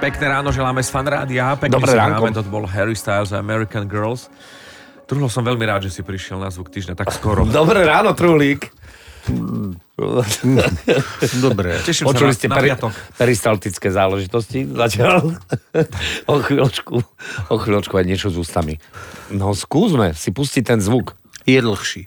Pekné ráno želáme z Fanrádia. Dobré ránko. To bol Harry Styles a American Girls. Truhlo, som veľmi rád, že si prišiel na Zvuk týždňa tak skoro. Dobré ráno, Truhlík. Dobre. Počuli ste peristaltické záležitosti? Zatiaľ o chvíľočku aj niečo s ústami. No skúsme si pustiť ten zvuk. Je dlhší.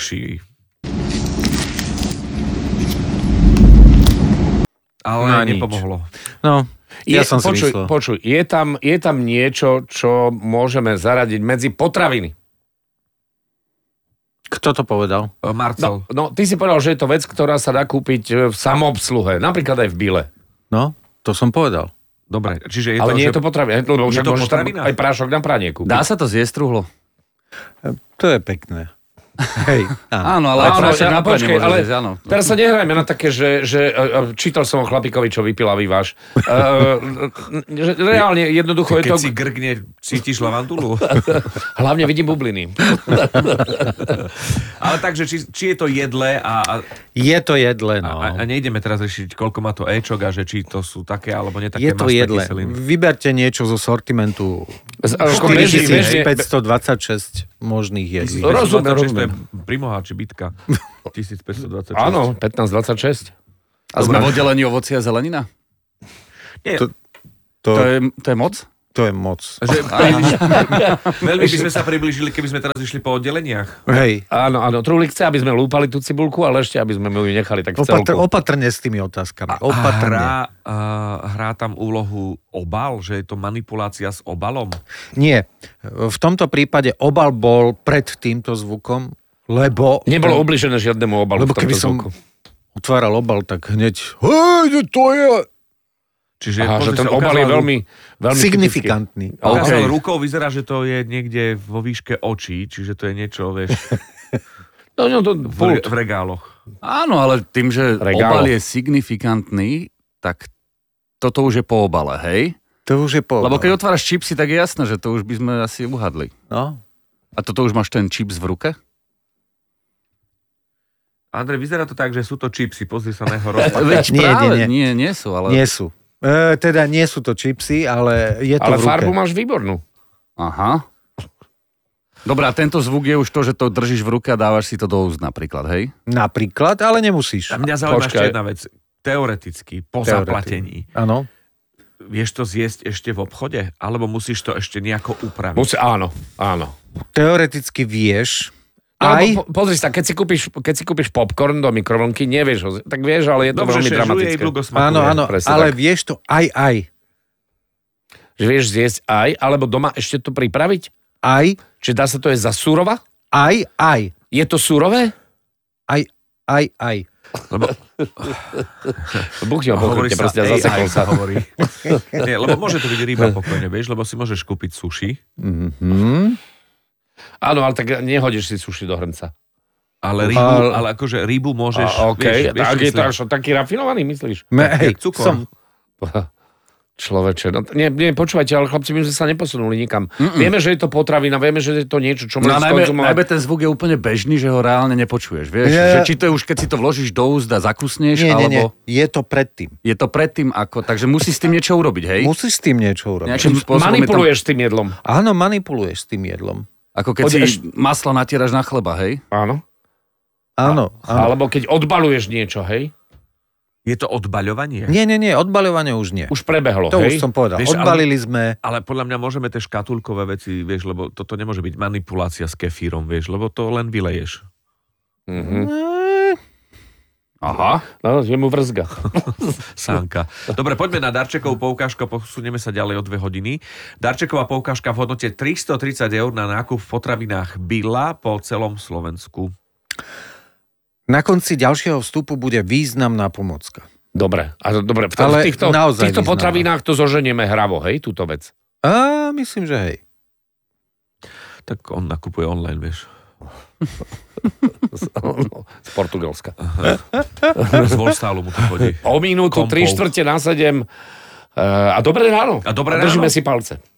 Ale nepomohlo. No, som si myslel. Počuj, je tam niečo, čo môžeme zaradiť medzi potraviny. Kto to povedal? Marcel. No, ty si povedal, že je to vec, ktorá sa dá kúpiť v samoobsluhe, napríklad aj v Bile. No, to som povedal. Dobre, čiže je ale to... nie je to potravina. Je to potravina? Aj prášok na pranie kúpiť. Dá sa to zjesť, Truhlo? To je pekné. Hej. Áno, ale prášok na pranie môže zjesť, áno. Teraz sa nehrajme na také, že čítal som o chlapíkovi, čo vypila vývaž. Reálne, jednoducho je to... Keď si grgne, cítiš lavandulu? Hlavne vidím bubliny. Ale takže, či je to jedle a... Je to jedle, no. A nejdeme teraz riešiť, koľko má to éčok a že či to sú také, alebo nie také je to mastné jedle. kyseliny. Vyberte niečo zo sortimentu 4526 možných jedlí. Rozumiem. Primoha či bitka. 1526. Áno, 1526. A sme v oddelení ovocia a zelenina? Nie. To je moc? To je moc. Veľmi by sme sa priblížili, keby sme teraz išli po oddeleniach. Hej. Áno. Truhlík chce, aby sme lúpali tú cibulku, ale ešte, aby sme ju nechali tak v celku. Opatrne s tými otázkami. Opatrne. Hrá tam úlohu obal, že je to manipulácia s obalom? Nie. V tomto prípade obal bol pred týmto zvukom, lebo... Nebolo ubližené žiadnemu obalu lebo v tomto keby som zvuku. utváral obal, tak hneď... Hej, to je... Čiže že ten obal je veľmi signifikantný. Okay. Rukou vyzerá, že to je niekde vo výške očí, čiže to je niečo, vieš, v regáloch. Áno, ale tým, že obal je signifikantný, tak toto už je po obale, hej? To už je po obale. Lebo keď otváraš čipsy, tak je jasné, že to už by sme asi uhadli. No. A toto už máš ten čips v ruke? Andrej, vyzerá to tak, že sú to čipsy, pozri sa na jeho rozpad. Nie sú, ale... Nie sú. Teda nie sú to čipsy, ale je to ale v ruke. farbu máš výbornú. Aha. Dobre, a tento zvuk je už to, že to držíš v ruke a dávaš si to do úst napríklad, hej? Napríklad, ale nemusíš. A mňa zaujíma ešte jedna vec. Teoreticky, po zaplatení. Áno. Vieš to zjesť ešte v obchode? Alebo musíš to ešte nejako upraviť? Áno. Teoreticky vieš... Pozri sa, keď si kúpiš popcorn do mikrovlnky, nevieš ho, tak vieš, ale je to veľmi dramatické. Áno, ale tak. Vieš to aj. Že vieš zjesť aj, alebo doma ešte to pripraviť? Aj. Čiže dá sa to jesť za surova? Aj. Je to surové? Aj. Lebo... Buchňo, proste zasekol sa. Hovorí. Nie, lebo môže to byť ryba pokojne, vieš, lebo si môžeš kúpiť sushi. Áno, ale tak nehodíš si sushi do hrnca. Ale rybu môžeš... vieš, taký rafinovaný, myslíš? Jak cukor. Človeče, počúvajte, ale chlapci, my sme sa neposunuli nikam. Vieme, že je to potravina, vieme, že je to niečo, čo môžeš skonzumovať. Najmä ten zvuk je úplne bežný, že ho reálne nepočuješ, vieš? Že či to je už, keď si to vložíš do úst a zakusneš, alebo... Nie, je to predtým. Je to predtým, takže musíš s tým niečo urobiť, hej? Musíš s tým niečo urobiť. Manipuluješ s tým jedlom. Áno, manipuluješ s tým jedlom. Ako keď si maslo natieraš na chleba, hej? Áno. Alebo keď odbaluješ niečo, hej? Je to odbaľovanie? Nie, odbaľovanie už nie. Už prebehlo, to hej? už som povedal. Vieš, odbalili sme. Ale podľa mňa môžeme tie škatulkové veci, vieš, lebo toto nemôže byť manipulácia s kefírom, vieš, lebo to len vyleješ. Aha. No, že mu vrzga. Sánka. Dobre, poďme na darčekovú poukážku, posunieme sa ďalej o 2 hodiny. Darčeková poukážka v hodnote 330 eur na nákup v potravinách Billa po celom Slovensku. Na konci ďalšieho vstupu bude významná pomocka. Dobre, v týchto potravinách to zoženieme hravo, hej, túto vec? Myslím, že hej. Tak on nakupuje online, vieš. Z Portugalska. Z Volstálu mu to chodí. O minútu, 3/4 na 7. A dobré ráno. A dobré ráno. Držíme ráno. si palce.